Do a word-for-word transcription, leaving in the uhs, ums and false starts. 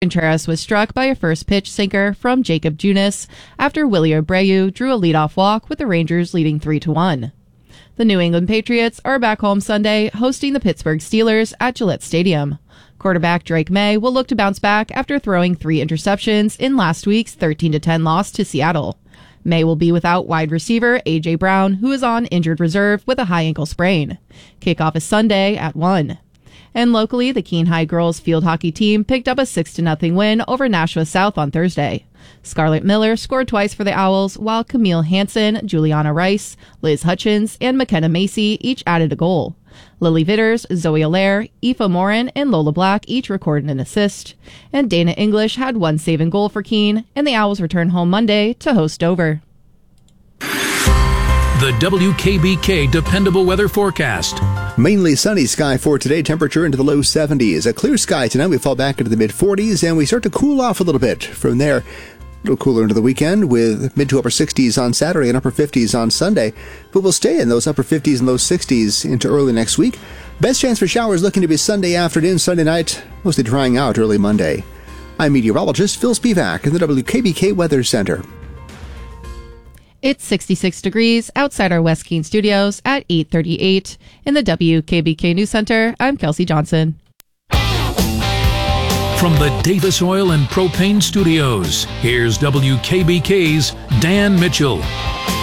Contreras was struck by a first-pitch sinker from Jacob Junis after Willie Abreu drew a leadoff walk with the Rangers leading three to one. The New England Patriots are back home Sunday, hosting the Pittsburgh Steelers at Gillette Stadium. Quarterback Drake May will look to bounce back after throwing three interceptions in last week's thirteen to ten loss to Seattle. May will be without wide receiver A J. Brown, who is on injured reserve with a high ankle sprain. Kickoff is Sunday at one. And locally, the Keene High girls field hockey team picked up a six to nothing win over Nashua South on Thursday. Scarlett Miller scored twice for the Owls, while Camille Hansen, Juliana Rice, Liz Hutchins, and McKenna Macy each added a goal. Lily Vitters, Zoe Allaire, Aoife Morin, and Lola Black each recorded an assist. And Dana English had one save and goal for Keene, and the Owls return home Monday to host Dover. The W K B K Dependable Weather Forecast. Mainly sunny sky for today, temperature into the low seventies. A clear sky tonight, we fall back into the mid forties, and we start to cool off a little bit. From there, a little cooler into the weekend with mid to upper sixties on Saturday and upper fifties on Sunday. But we'll stay in those upper fifties and low sixties into early next week. Best chance for showers looking to be Sunday afternoon, Sunday night, mostly drying out early Monday. I'm meteorologist Phil Spivak in the W K B K Weather Center. It's sixty-six degrees outside our West Keene studios at eight thirty-eight. In the W K B K News Center, I'm Kelsey Johnson. From the Davis Oil and Propane Studios, here's W K B K's Dan Mitchell.